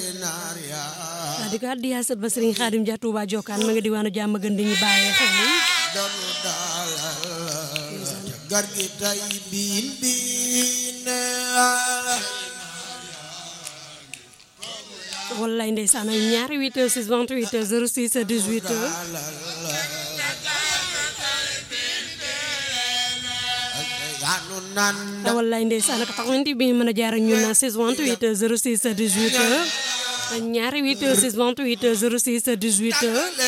di ko addi hasat ba Serigne Khadim Dia Touba Jokane ma nga diwaanu jàmm gën di ñu bàyyi xel gargi tay bin wallaay ndeysaan ñaari 8h06 28h06 18h wallaay ndeysaan ka taxawante bi mën a jaar ak ñun 628 06 18 ñaari 8 628 06 18